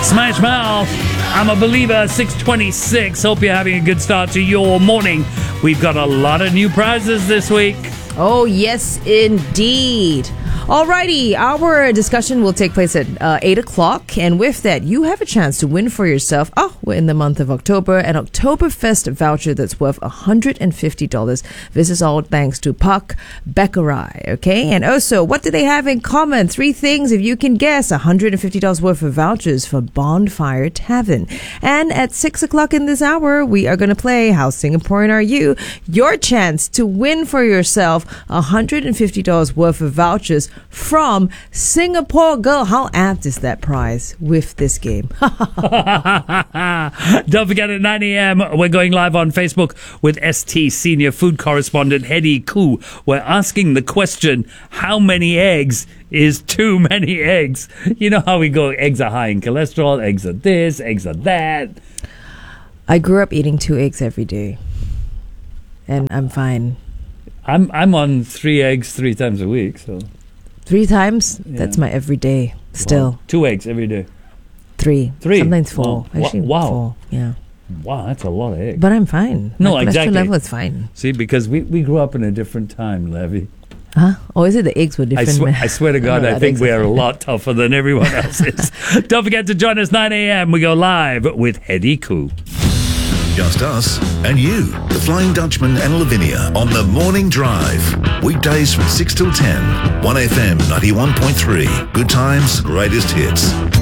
Smash Mouth, I'm a Believer, 6:26. Hope you're having a good start to your morning. We've got a lot of new prizes this week. Oh, yes, indeed. Alrighty, our discussion will take place at 8 o'clock. And with that, you have a chance to win for yourself, we're in the month of October, an Oktoberfest voucher that's worth $150. This is all thanks to Park Bäckerei, okay? And also, what do they have in common? 3 things, if you can guess. $150 worth of vouchers for Bonfire Tavern. And at 6 o'clock in this hour, we are going to play How Singaporean Are You? Your chance to win for yourself $150 worth of vouchers from Singapore Girl. How apt is that prize with this game? Don't forget at 9 a.m. we're going live on Facebook with ST senior food correspondent Hedy Koo. We're asking the question, how many eggs is too many eggs? You know how we go, eggs are high in cholesterol, eggs are this, eggs are that. I grew up eating 2 eggs every day, and I'm fine. I'm on 3 eggs 3 times a week, so 3 times? Yeah. That's my everyday still. Wow. 2 eggs every day. 3. 3? Sometimes 4. Wow. Actually, Wow. 4. Yeah. Wow, that's a lot of eggs. But I'm fine. No, my cholesterol exactly. level is fine. See, because we grew up in a different time, Levy. Huh? Or is it the eggs were different? I swear to God, I think we are a lot tougher than everyone else is. Don't forget to join us 9 a.m. We go live with Hedy Koo. Just us and you, the Flying Dutchman and Lavinia on the Morning Drive. Weekdays from 6 till 10. 1FM 91.3. Good times, greatest hits.